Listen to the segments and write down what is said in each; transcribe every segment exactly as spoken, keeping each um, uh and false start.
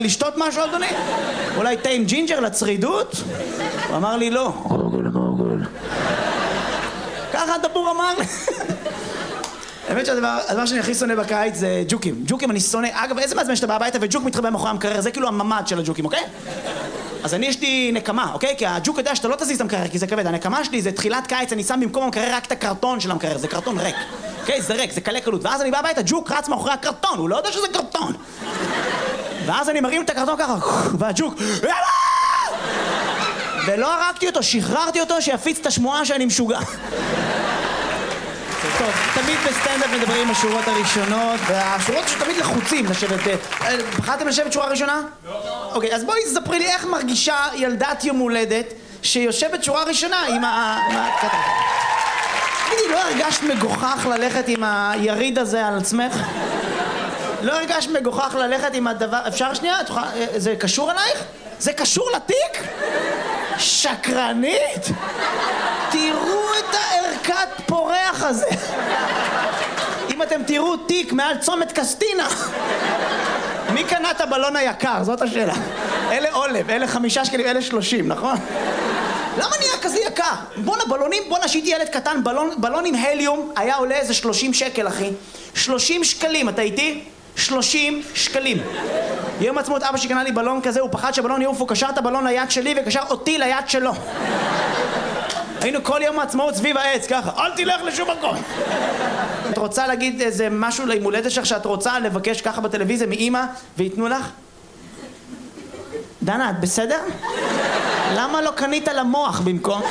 לשתות משהו, אדוני? אולי תה עם ג'ינג'ר לצרידות? הוא אמר לי לא. ככה הדבור אמר לי. האמת שהדבר שאני הכי שונא בקיץ זה ג'וקים. ג'וקים אני שונא. אגב, איזה מעצבן שאתה בא הביתה וג'וק מתחבא מאחורי המקרר, זה כאילו הממד של הג'וקים, אוקיי? אז אני יש לי נקמה, אוקיי? כי הג'וק יודע שאתה לא תזיז את המקרר, כי זה כבד. הנקמה שלי זה תחילת קיץ, אני שם במקום המקרר רק את הקרטון של המקרר, זה קרטון ריק. אוקיי? זה ריק, זה קלה קלות. ואז אני בא הביתה, ג'וק רץ מאחורי הקרטון, הוא לא יודע שזה קרטון. ואז אני מרים את הקרטון ככה, והג'וק, ולא הרגתי אותו, שחררתי אותו שיפיץ את השמועה שאני משוגע. טוב, תמיד בסטנדאפ מדברים עם השורות הראשונות, והשורות שתמיד לחוצים לשבת. בחרתם לשבת שורה ראשונה? לא. אוקיי, אז בואי תספרי לי איך מרגישה ילדת יום הולדת שיושבת שורה ראשונה עם ה... תגידי, לא הרגשת מגוחך ללכת עם היריד הזה על עצמך? לא הרגשת מגוחך ללכת עם הדבר... אפשר שנייה? זה קשור אלייך? זה קשור לתיק? שקרנית? תראו את הערכת פורח הזה. אם אתם תראו תיק מעל צומת קסטינה, מי קנה את הבלון היקר? זאת השאלה. אלה עולב, אלה חמישה שקלים, אלה שלושים, נכון? למה נהיה כזה יקר? בואנה, בלונים, בואנה, שהייתי ילד קטן, בלון, בלון עם הליום היה עולה איזה שלושים שקל, אחי. שלושים שקלים, אתה איתי? שלושים שקלים. יום עצמאות אבא שקנה לי בלון כזה, הוא פחד שהבלון יעוף, הוא קשר את הבלון ליד שלי וקשר אותי ליד שלו. היינו כל יום העצמאות סביב העץ, ככה, אל תלך לשום מקום. את רוצה להגיד איזה משהו ליום הולדת שלך שאת רוצה לבקש ככה בטלוויזיה מאמא ויתנו לך? דנה, את בסדר? למה לא קנית למוח במקום?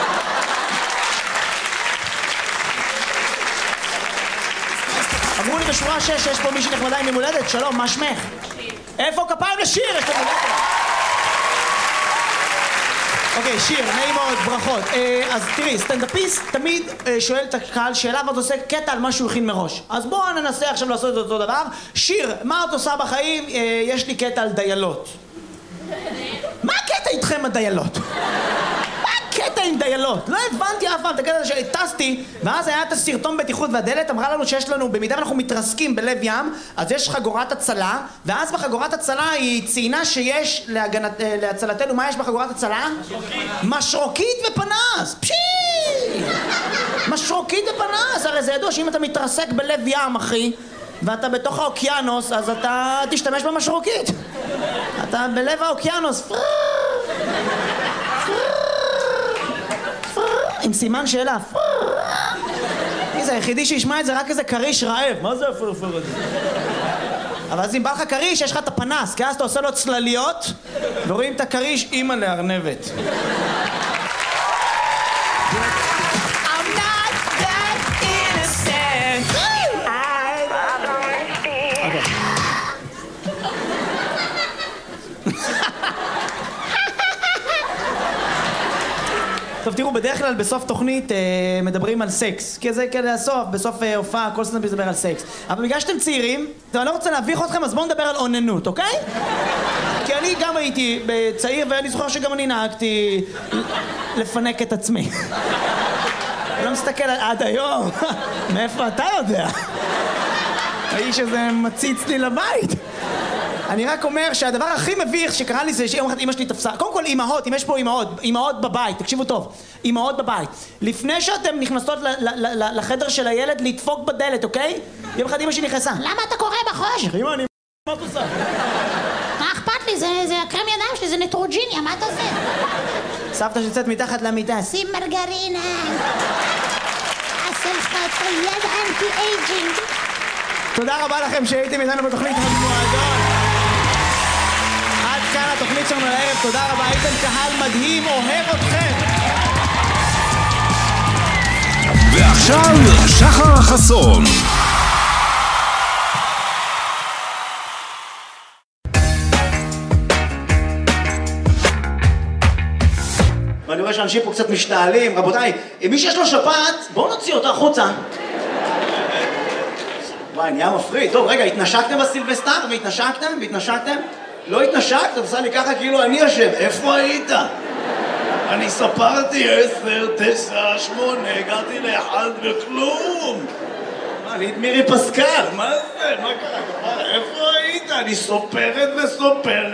אמרו לי בשורה שש, יש פה מישהי נחמדה עם יום הולדת, שלום, מה שמך? איפה כפיים לשיר? יש פה יום הולדת. אוקיי, שיר, נעים מאוד, ברכות. אז תראי, סטנדאפיסט תמיד שואל את הקהל שאלה ואת עושה קטע על מה שהוא הכין מראש. אז בואו ננסה עכשיו לעשות את אותו דבר. שיר, מה את עושה בחיים? יש לי קטע על דיילות. מה הקטע איתכם הדיילות? מה הקטע עם דיילות? לא הבנתי אף פעם את הקטע שטסתי, ואז היה את הסרטון בטיחות והדלת אמרה לנו שיש לנו, במידה ואנחנו מתרסקים בלב ים, אז יש חגורת הצלה, ואז בחגורת הצלה היא ציינה שיש להגנת, להצלתנו, מה יש בחגורת הצלה? משרוקית. משרוקית ופנס! פשי! משרוקית ופנס! הרי זה ידוע שאם אתה מתרסק בלב ים, אחי, ואתה בתוך האוקיינוס, אז אתה תשתמש במשרוקית. אתה בלב האוקיינוס. עם סימן שאלה. זה היחידי שישמע את זה רק איזה קריש רעב. מה זה הפרפר הזה? אבל אז אם בא לך קריש, יש לך את הפנס, כי אז אתה עושה לו צלליות, ורואים את הקריש אימא לארנבת. טוב, תראו, בדרך כלל בסוף תוכנית אה, מדברים על סקס. כי זה כדי הסוף, בסוף אה, הופעה, כל סטנדאפיסט מדבר על סקס. אבל בגלל שאתם צעירים, אני לא רוצה להביך אתכם, אז בואו נדבר על אוננות, אוקיי? כי אני גם הייתי צעיר, ואני זוכר שגם אני נהגתי לפנק את עצמי. אני לא מסתכל על עד היום. מאיפה אתה יודע? האיש הזה מציץ לי לבית. אני רק אומר שהדבר הכי מביך שקרה לי זה שיום אחד אמא שלי תפסה. קודם כל אמהות, אם יש פה אמהות, אמהות בבית, תקשיבו טוב, אמהות בבית. לפני שאתם נכנסות לחדר של הילד לדפוק בדלת, אוקיי? יום אחד אמא שלי נכנסה. למה אתה קורא בחושך? אמא, אני... מה את עושה? מה אכפת לי? זה הקרם ידיים שלי, זה נטרוג'יניה, מה אתה עושה? סבתא שיוצאת מתחת למיטה. שים מרגרינה. עשה לך את היד אנטי אייג'ינג. תודה רבה לכם שהייתם איתנו בתוכנית המועדון. עד כאן התוכנית שלנו לערב, תודה רבה, הייתם קהל מדהים, אוהב אתכם. ועכשיו שחר חסון. ואני רואה שאנשים פה קצת משתעלים, רבותיי, מי שיש לו שפעת, בואו נוציא אותו החוצה. וואי, נהיה מפריד. טוב, רגע, התנשקתם בסילבסטר והתנשקתם והתנשקתם? לא התנשקת, עושה לי ככה כאילו אני יושב. איפה היית? אני ספרתי עשר, תשע, שמונה, הגעתי לאחד וכלום. מה, לי את מירי פסקל? מה זה? מה קרה? איפה היית? אני סופרת וסופרת.